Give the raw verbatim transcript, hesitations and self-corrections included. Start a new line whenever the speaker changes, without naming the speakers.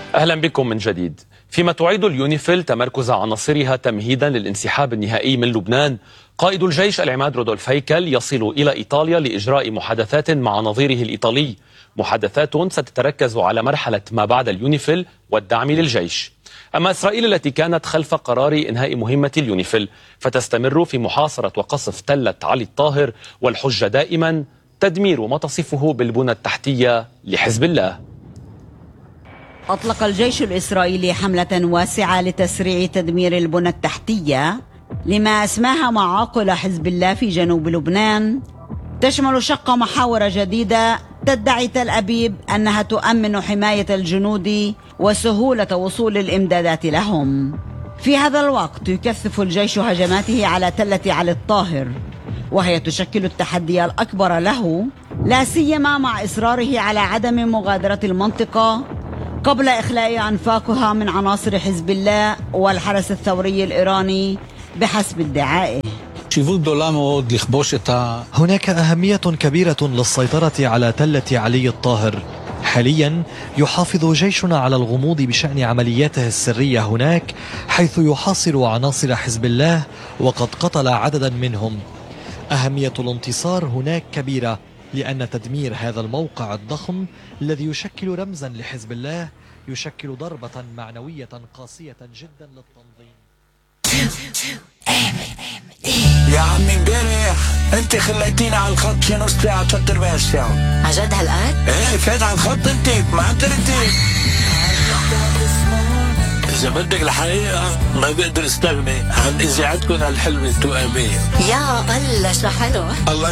أهلا بكم من جديد. فيما تعيد اليونيفيل تمركز عناصرها تمهيدا للانسحاب النهائي من لبنان، قائد الجيش العماد رودولف هيكل يصل إلى إيطاليا لإجراء محادثات مع نظيره الإيطالي، محادثات ستتركز على مرحلة ما بعد اليونيفيل والدعم للجيش. أما إسرائيل التي كانت خلف قرار إنهاء مهمة اليونيفيل فتستمر في محاصرة وقصف تلة علي الطاهر، والحجة دائما تدمير ما تصفه بالبنى التحتية لحزب الله.
أطلق الجيش الإسرائيلي حملة واسعة لتسريع تدمير البنى التحتية لما أسماها معاقل حزب الله في جنوب لبنان، تشمل شق محاور جديدة تدعي تل أبيب أنها تؤمن حماية الجنود وسهولة وصول الإمدادات لهم. في هذا الوقت يكثف الجيش هجماته على تلة علي الطاهر، وهي تشكل التحدي الأكبر له، لا سيما مع إصراره على عدم مغادرة المنطقة قبل إخلاء أنفاقها من عناصر حزب الله والحرس الثوري الإيراني بحسب ادعائه.
هناك أهمية كبيرة للسيطرة على تلة علي الطاهر. حاليا يحافظ جيشنا على الغموض بشأن عملياته السرية هناك، حيث يحاصر عناصر حزب الله وقد قتل عددا منهم. أهمية الانتصار هناك كبيرة، لأن تدمير هذا الموقع الضخم الذي يشكل رمزا لحزب الله يشكل ضربة معنوية قاسية جدا للتنظيم.
يا عمي امبارح انت خليتيني على الخط شي نص ساعة ثلاث ارباع ساعة.
عن جد هالقد؟
ايه فات على الخط انت ما عم تردي. إذا بدك الحقيقة ما بقدر استغني عن إذاعتكم الحلوة التوأمية.
يا الله شو حلو.
الله